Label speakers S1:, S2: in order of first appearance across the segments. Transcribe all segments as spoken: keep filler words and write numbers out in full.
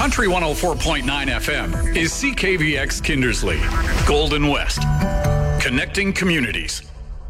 S1: Country one oh four point nine F M is C K V X Kindersley, Golden West, connecting communities.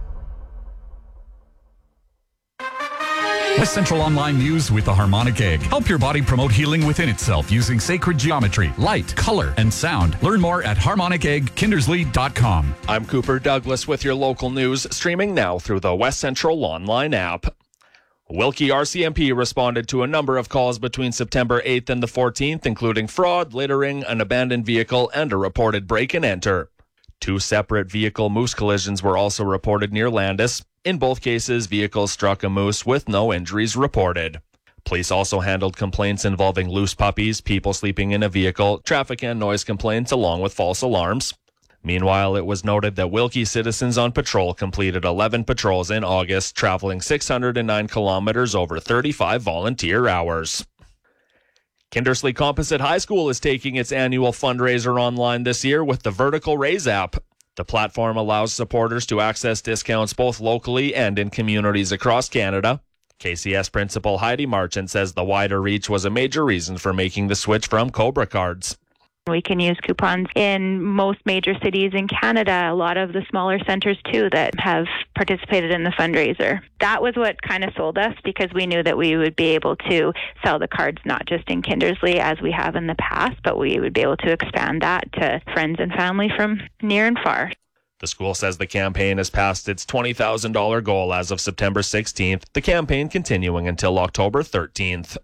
S2: West Central Online News with the Harmonic Egg. Help your body promote healing within itself using sacred geometry, light, color, and sound. Learn more at harmonic egg kindersley dot com.
S3: I'm Cooper Douglas with your local news, streaming now through the West Central Online app. Wilkie R C M P responded to a number of calls between September eighth and the fourteenth, including fraud, littering, an abandoned vehicle, and a reported break and enter. Two separate vehicle moose collisions were also reported near Landis. In both cases, vehicles struck a moose with no injuries reported. Police also handled complaints involving loose puppies, people sleeping in a vehicle, traffic and noise complaints, along with false alarms. Meanwhile, it was noted that Wilkie citizens on patrol completed eleven patrols in August, traveling six hundred nine kilometers over thirty-five volunteer hours. Kindersley Composite High School is taking its annual fundraiser online this year with the Vertical Raise app. The platform allows supporters to access discounts both locally and in communities across Canada. K C S Principal Heidi Marchant says the wider reach was a major reason for making the switch from Cobra cards.
S4: We can use coupons in most major cities in Canada, a lot of the smaller centers too that have participated in the fundraiser. That was what kind of sold us, because we knew that we would be able to sell the cards not just in Kindersley as we have in the past, but we would be able to expand that to friends and family from near and far.
S3: The school says the campaign has passed its twenty thousand dollars goal as of September sixteenth, the campaign continuing until October thirteenth.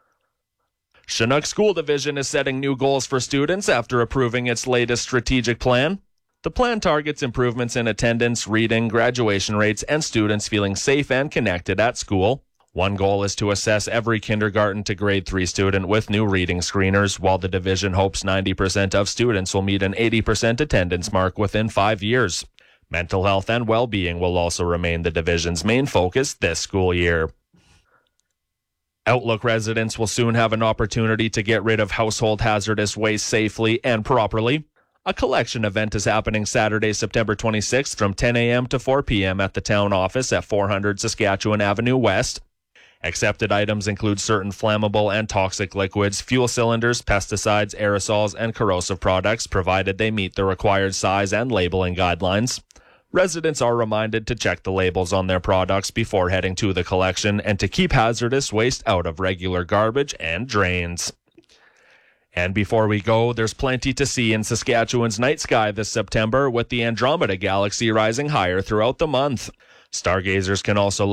S3: Chinook School Division is setting new goals for students after approving its latest strategic plan. The plan targets improvements in attendance, reading, graduation rates, and students feeling safe and connected at school. One goal is to assess every kindergarten to grade three student with new reading screeners, while the division hopes ninety percent of students will meet an eighty percent attendance mark within five years. Mental health and well-being will also remain the division's main focus this school year. Outlook residents will soon have an opportunity to get rid of household hazardous waste safely and properly. A collection event is happening Saturday, September twenty-sixth from ten a.m. to four p.m. at the town office at four hundred Saskatchewan Avenue West. Accepted items include certain flammable and toxic liquids, fuel cylinders, pesticides, aerosols, and corrosive products, provided they meet the required size and labeling guidelines. Residents are reminded to check the labels on their products before heading to the collection and to keep hazardous waste out of regular garbage and drains. And before we go, there's plenty to see in Saskatchewan's night sky this September, with the Andromeda Galaxy rising higher throughout the month. Stargazers can also